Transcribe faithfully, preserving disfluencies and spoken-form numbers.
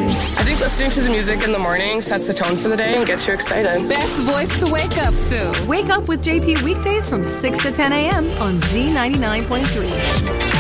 I think listening to the music in the morning sets the tone for the day and gets you excited. Best voice to wake up to. Wake up with J P weekdays from six to ten a.m. on Z ninety-nine point three.